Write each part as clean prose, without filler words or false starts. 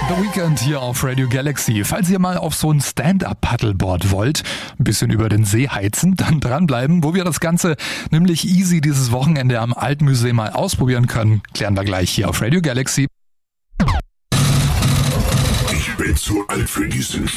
The Weekend hier auf Radio Galaxy. Falls ihr mal auf so ein Stand-Up-Paddleboard wollt, ein bisschen über den See heizen, dann dranbleiben. Wo wir das Ganze nämlich easy dieses Wochenende am Altmuseum mal ausprobieren können, klären wir gleich hier auf Radio Galaxy. Ich bin zu alt für diesen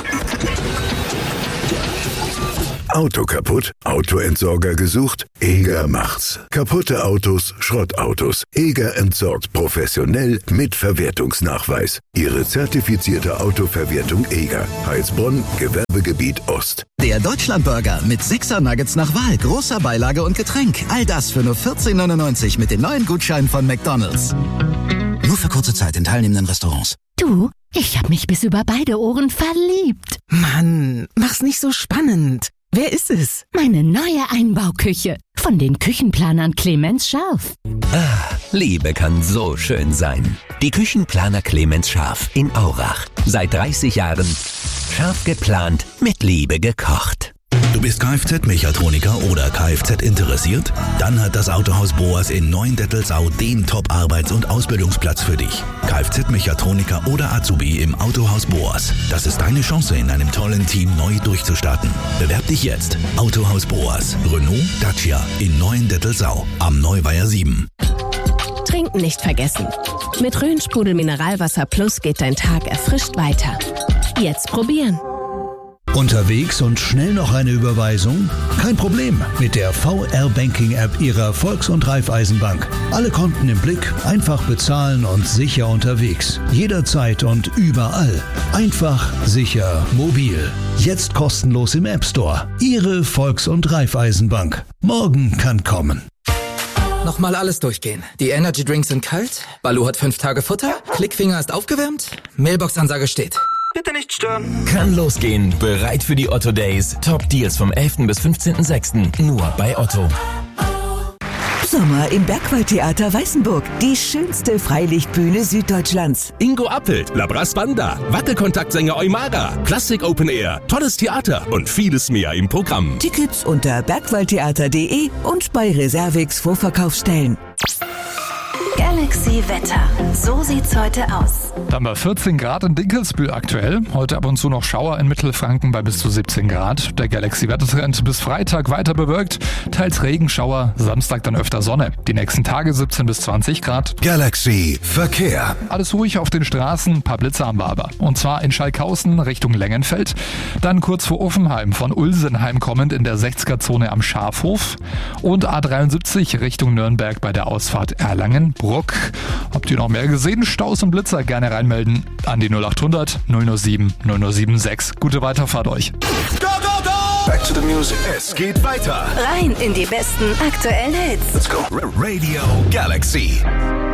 Auto kaputt? Autoentsorger gesucht? Eger macht's. Kaputte Autos, Schrottautos. Eger entsorgt professionell mit Verwertungsnachweis. Ihre zertifizierte Autoverwertung Eger. Heilsbronn, Gewerbegebiet Ost. Der Deutschlandburger mit 6er Nuggets nach Wahl, großer Beilage und Getränk. All das für nur 14,99 mit den neuen Gutscheinen von McDonald's. Nur für kurze Zeit in teilnehmenden Restaurants. Du, ich hab mich bis über beide Ohren verliebt. Mann, mach's nicht so spannend. Wer ist es? Meine neue Einbauküche. Von den Küchenplanern Clemens Scharf. Liebe kann so schön sein. Die Küchenplaner Clemens Scharf in Aurach. Seit 30 Jahren scharf geplant, mit Liebe gekocht. Du bist Kfz-Mechatroniker oder Kfz interessiert? Dann hat das Autohaus Boas in Neuendettelsau den Top-Arbeits- und Ausbildungsplatz für dich. Kfz-Mechatroniker oder Azubi im Autohaus Boas. Das ist deine Chance, in einem tollen Team neu durchzustarten. Bewerb dich jetzt. Autohaus Boas. Renault Dacia in Neuendettelsau am Neuweiher 7. Trinken nicht vergessen. Mit Rhön-Sprudel Mineralwasser Plus geht dein Tag erfrischt weiter. Jetzt probieren. Unterwegs und schnell noch eine Überweisung? Kein Problem mit der VR-Banking-App Ihrer Volks- und Raiffeisenbank. Alle Konten im Blick, einfach bezahlen und sicher unterwegs. Jederzeit und überall. Einfach, sicher, mobil. Jetzt kostenlos im App Store. Ihre Volks- und Raiffeisenbank. Morgen kann kommen. Nochmal alles durchgehen. Die Energy Drinks sind kalt, Baloo hat 5 Tage Futter, Klickfinger ist aufgewärmt, Mailbox-Ansage steht. Bitte nicht stören. Kann losgehen. Bereit für die Otto Days. Top Deals vom 11. bis 15.06. Nur bei Otto. Sommer im Bergwaldtheater Weißenburg. Die schönste Freilichtbühne Süddeutschlands. Ingo Appelt, Labras Banda, Wackelkontaktsänger Eumara, Klassik Open Air, tolles Theater und vieles mehr im Programm. Tickets unter bergwaldtheater.de und bei Reservix Vorverkaufsstellen. Galaxy Wetter. So sieht's heute aus. Da haben wir 14 Grad in Dinkelsbühl aktuell. Heute ab und zu noch Schauer in Mittelfranken bei bis zu 17 Grad. Der Galaxy-Wettertrend bis Freitag weiter bewölkt. Teils Regenschauer, Samstag dann öfter Sonne. Die nächsten Tage 17 bis 20 Grad. Galaxy Verkehr. Alles ruhig auf den Straßen, ein paar Blitze haben wir aber. Und zwar in Schalkhausen Richtung Lengenfeld. Dann kurz vor Uffenheim von Ulsenheim kommend in der 60er-Zone am Schafhof. Und A73 Richtung Nürnberg bei der Ausfahrt Erlangen-Bruck. Habt ihr noch mehr gesehen? Staus und Blitzer gerne reinmelden an die 0800 007 0076. Gute Weiterfahrt euch. Go, go, go! Back to the music. Es geht weiter. Rein in die besten aktuellen Hits. Let's go. Radio Galaxy.